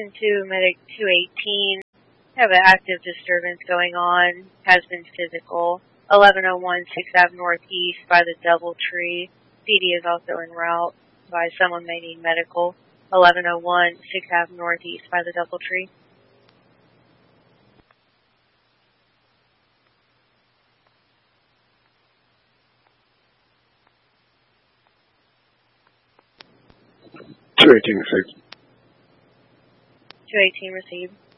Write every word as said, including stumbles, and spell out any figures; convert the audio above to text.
Division two, Medic two eighteen. Have an active disturbance going on. Has been physical. eleven oh one sixth Avenue Northeast by the Doubletree. P D is also en route. By someone may need medical. eleven oh one sixth Avenue Northeast by the Doubletree. two eighteen received. two eighteen received.